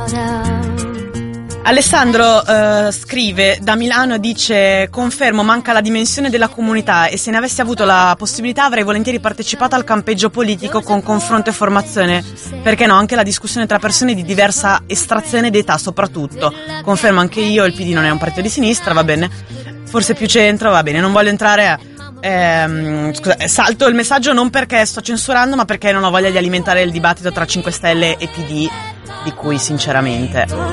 Alessandro scrive da Milano, dice: confermo, manca la dimensione della comunità e se ne avessi avuto la possibilità avrei volentieri partecipato al campeggio politico con confronto e formazione, perché no, anche la discussione tra persone di diversa estrazione d'età soprattutto. Confermo anche io, il PD non è un partito di sinistra, va bene, forse più centro, va bene, non voglio entrare scusa, salto il messaggio non perché sto censurando ma perché non ho voglia di alimentare il dibattito tra 5 Stelle e PD, di cui sinceramente